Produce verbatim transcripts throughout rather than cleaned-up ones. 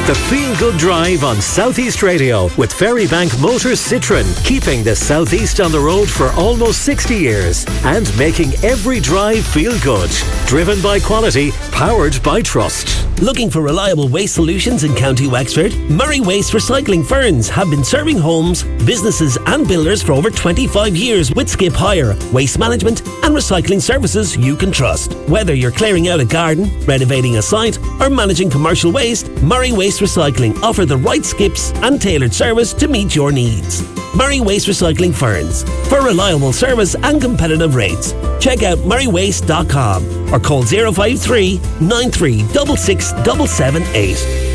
The Feel Good Drive on Southeast Radio with Ferrybank Motors Citroën, keeping the Southeast on the road for almost sixty years and making every drive feel good. Driven by quality, powered by trust. Looking for reliable waste solutions in County Wexford? Murray Waste Recycling Ferns have been serving homes, businesses and builders for over twenty-five years with skip hire, waste management and recycling services you can trust. Whether you're clearing out a garden, renovating a site or managing commercial waste, Murray Waste Recycling offer the right skips and tailored service to meet your needs. Murray Waste Recycling Ferns, for reliable service and competitive rates. Check out murray waste dot com or call zero five three, nine three six six seven seven eight.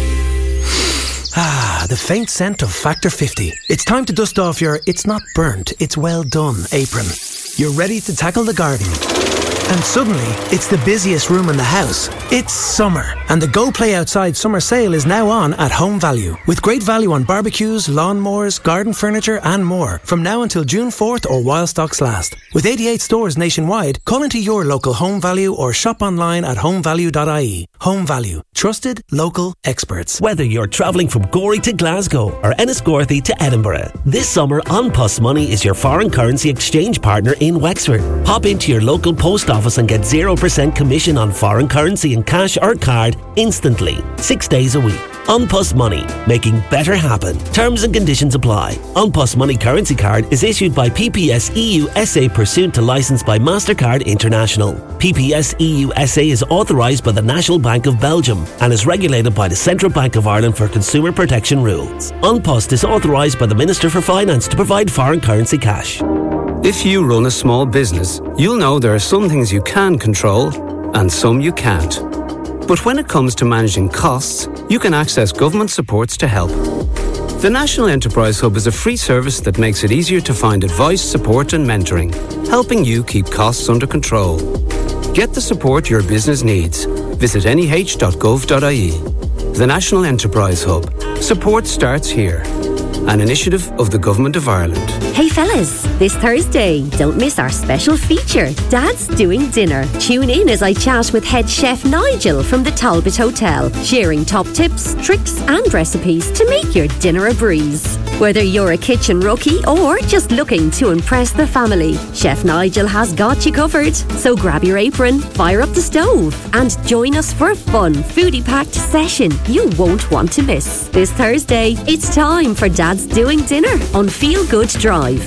Ah, the faint scent of Factor fifty. It's time to dust off your "it's not burnt, it's well done" apron. You're ready to tackle the garden. And suddenly, it's the busiest room in the house. It's summer, and the Go Play Outside summer sale is now on at Home Value, with great value on barbecues, lawnmowers, garden furniture and more, from now until June fourth or while stocks last. With eighty-eight stores nationwide, call into your local Home Value or shop online at home value dot I E. Home Value. Trusted, local experts. Whether you're travelling from Gorey to Glasgow or Enniscorthy to Edinburgh, this summer An Post Money is your foreign currency exchange partner in Wexford. Pop into your local post office and get zero percent commission on foreign currency in cash or card instantly, six days a week. An Post Money, making better happen. Terms and conditions apply. An Post Money currency card is issued by P P S E U S A pursuant to licence by MasterCard International. P P S E U S A is authorised by the National Bank of Belgium and is regulated by the Central Bank of Ireland for consumer protection rules. An Post is authorised by the Minister for Finance to provide foreign currency cash. If you run a small business, you'll know there are some things you can control and some you can't. But when it comes to managing costs, you can access government supports to help. The National Enterprise Hub is a free service that makes it easier to find advice, support and mentoring, helping you keep costs under control. Get the support your business needs. Visit N E H dot gov dot I E. The National Enterprise Hub. Support starts here. An initiative of the Government of Ireland. Hey fellas, this Thursday, don't miss our special feature, Dad's Doing Dinner. Tune in as I chat with head chef Nigel from the Talbot Hotel, sharing top tips, tricks and recipes to make your dinner a breeze. Whether you're a kitchen rookie or just looking to impress the family, Chef Nigel has got you covered. So grab your apron, fire up the stove and join us for a fun, foodie-packed session you won't want to miss. This Thursday, it's time for Dad's Doing Dinner on Feel Good Drive.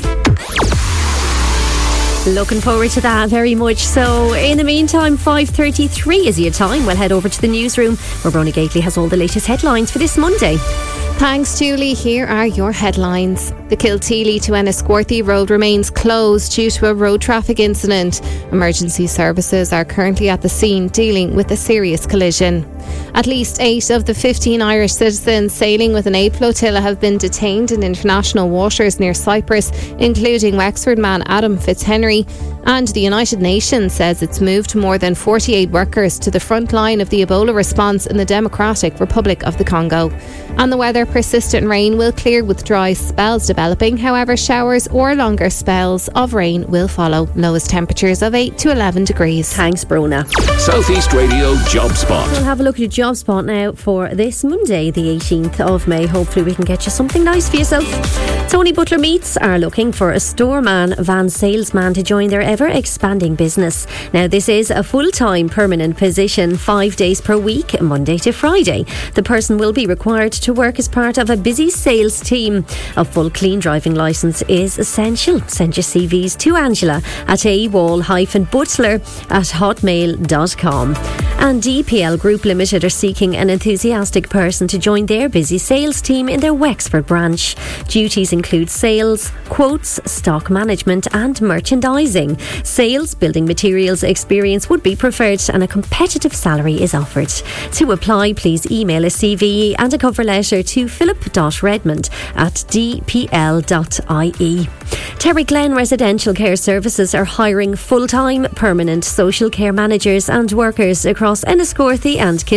Looking forward to that very much so. In the meantime, five thirty-three is your time. We'll head over to the newsroom where Bronagh Gately has all the latest headlines for this Monday. Thanks, Julie. Here are your headlines. The Kilteely to Enniscorthy road remains closed due to a road traffic incident. Emergency services are currently at the scene dealing with a serious collision. At least eight of the fifteen Irish citizens sailing with an aid flotilla have been detained in international waters near Cyprus, including Wexford man Adam Fitzhenry. And the United Nations says it's moved more than forty-eight workers to the front line of the Ebola response in the Democratic Republic of the Congo. And the weather, persistent rain will clear with dry spells developing. However, showers or longer spells of rain will follow. Lowest temperatures of eight to eleven degrees. Thanks, Bronagh. Southeast Radio Job Spot. We'll have a look at your job spot now for this Monday, the eighteenth of May. Hopefully we can get you something nice for yourself. Tony Butler Meats are looking for a storeman van salesman to join their ever expanding business. Now this is a full-time permanent position, five days per week, Monday to Friday. The person will be required to work as part of a busy sales team. A full clean driving licence is essential. Send your C Vs to Angela at awall-butler at hotmail dot com. And D P L Group Limited are seeking an enthusiastic person to join their busy sales team in their Wexford branch. Duties include sales, quotes, stock management and merchandising. Sales, building materials experience would be preferred and a competitive salary is offered. To apply, please email a C V and a cover letter to philip dot redmond at d p l dot i e. Terry Glen Residential Care Services are hiring full-time permanent social care managers and workers across Enniscorthy and Kilteely.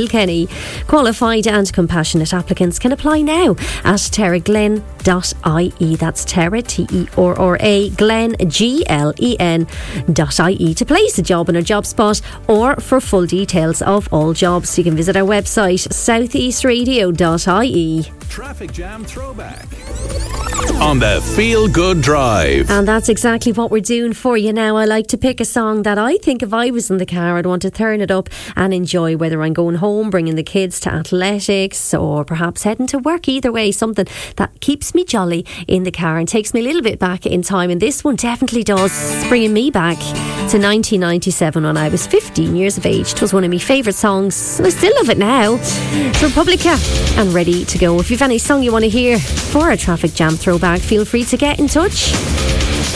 Kilkenny. Qualified and compassionate applicants can apply now at terraglen dot I E. That's Terra, T E R R A, Glen, G L E N dot I E to place a job in a job spot, or for full details of all jobs you can visit our website southeast radio dot I E. Traffic Jam Throwback on the Feel Good Drive. And that's exactly what we're doing for you now. I like to pick a song that I think if I was in the car I'd want to turn it up and enjoy, whether I'm going home, bringing the kids to athletics, or perhaps heading to work. Either way, something that keeps me jolly in the car and takes me a little bit back in time. And this one definitely does. It's bringing me back to nineteen ninety-seven when I was fifteen years of age. It was one of my favourite songs and I still love it now. It's Republica and Ready to Go. If you've any song you want to hear for a Traffic Jam Throwback, feel free to get in touch.